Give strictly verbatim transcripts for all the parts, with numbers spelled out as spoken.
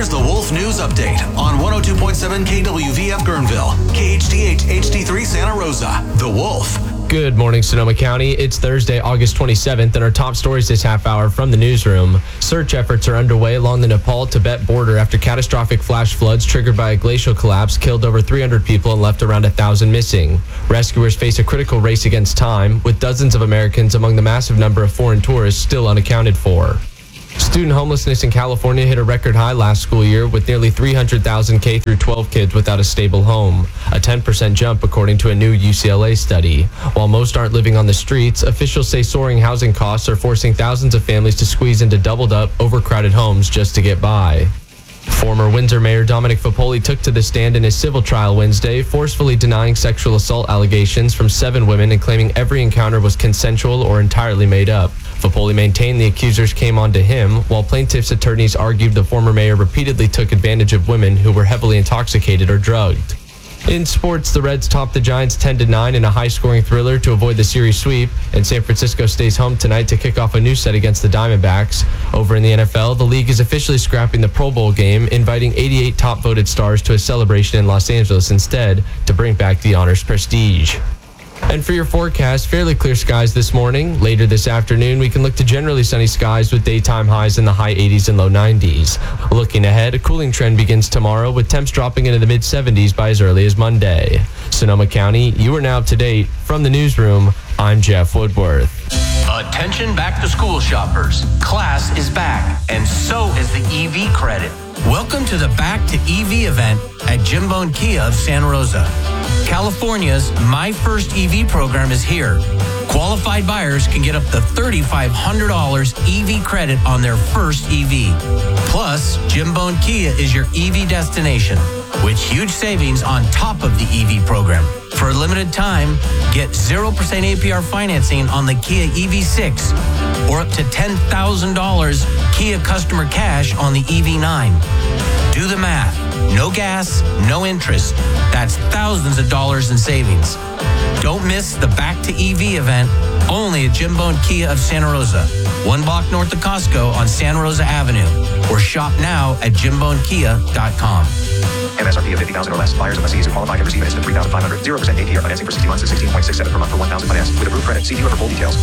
Here's the Wolf News Update on one oh two point seven K W V F Guerneville, K H D H H D three Santa Rosa. The Wolf. Good morning, Sonoma County. It's Thursday, August twenty-seventh, and our top stories this half hour from the newsroom. Search efforts are underway along the Nepal-Tibet border after catastrophic flash floods triggered by a glacial collapse killed over three hundred people and left around one thousand missing. Rescuers face a critical race against time, with dozens of Americans among the massive number of foreign tourists still unaccounted for. Student homelessness in California hit a record high last school year with nearly three hundred thousand K through twelve kids without a stable home, a ten percent jump according to a new U C L A study. While most aren't living on the streets, officials say soaring housing costs are forcing thousands of families to squeeze into doubled up, overcrowded homes just to get by. Former Windsor Mayor Dominic Fapoli took to the stand in his civil trial Wednesday, forcefully denying sexual assault allegations from seven women and claiming every encounter was consensual or entirely made up. Fapoli maintained the accusers came on to him, while plaintiffs' attorneys argued the former mayor repeatedly took advantage of women who were heavily intoxicated or drugged. In sports, the Reds topped the Giants ten to nine in a high-scoring thriller to avoid the series sweep, and San Francisco stays home tonight to kick off a new set against the Diamondbacks. Over in the N F L, the league is officially scrapping the Pro Bowl game, inviting eighty-eight top-voted stars to a celebration in Los Angeles instead to bring back the honor's prestige. And for your forecast, fairly clear skies this morning. Later this afternoon, we can look to generally sunny skies with daytime highs in the high eighties and low nineties. Looking ahead, a cooling trend begins tomorrow with temps dropping into the mid seventies by as early as Monday. Sonoma County, you are now up to date. From the newsroom, I'm Jeff Woodworth. Attention back to school shoppers. Class is back, and so is the E V credit. Welcome to the Back to E V event at Jim Bone Kia of Santa Rosa. California's My First E V program is here. Qualified buyers can get up to three thousand five hundred dollars E V credit on their first E V. Plus, Jim Bone Kia is your E V destination, with huge savings on top of the E V program. For a limited time, get zero percent A P R financing on the Kia E V six or up to ten thousand dollars Kia customer cash on the E V nine. Do the math. No gas, no interest. That's thousands of dollars in savings. Don't miss the Back to E V event only at Jim Bone Kia of Santa Rosa, one block north of Costco on Santa Rosa Avenue, or shop now at jim bone kia dot com. M S R P of fifty thousand dollars or less. Buyers and lessees who qualify can receive an instant three thousand five hundred dollars, zero percent A P R financing for sixty months is sixteen point six seven per month for one thousand finance with approved credit. See dealer for full details.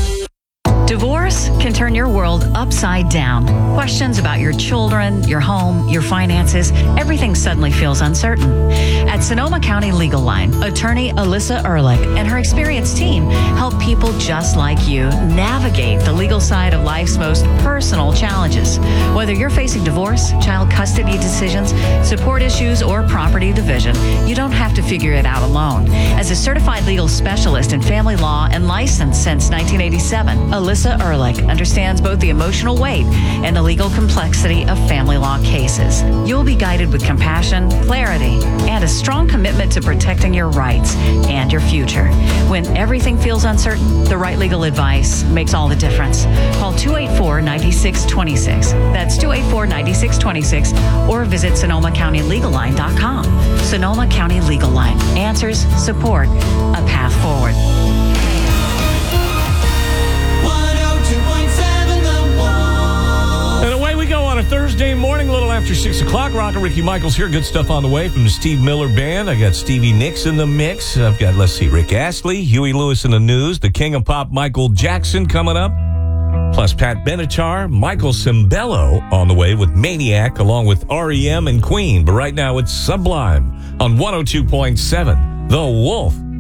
Divorce can turn your world upside down. Questions about your children, your home, your finances, everything suddenly feels uncertain. At Sonoma County Legal Line, attorney Alyssa Ehrlich and her experienced team help people just like you navigate the legal side of life's most personal challenges. Whether you're facing divorce, child custody decisions, support issues, or property division, you don't have to figure it out alone. As a certified legal specialist in family law and licensed since nineteen eighty-seven, Alyssa Ehrlich understands both the emotional weight and the legal complexity of family law cases. You'll be guided with compassion, clarity, and a strong commitment to protecting your rights and your future. When everything feels uncertain, the right legal advice makes all the difference. Call two eight four, nine six two six. That's two eight four, nine six two six, or visit sonoma county legal line dot com. Sonoma County Legal Line. Answers, support, a path forward. And away we go on a Thursday morning, a little after six o'clock. Rock and Ricky Michaels here. Good stuff on the way from the Steve Miller Band. I got Stevie Nicks in the mix. I've got, let's see, Rick Astley, Huey Lewis in the news, the King of Pop, Michael Jackson coming up. Plus Pat Benatar, Michael Cimbello on the way with Maniac, along with R E M and Queen. But right now it's Sublime on one oh two point seven, The Wolf.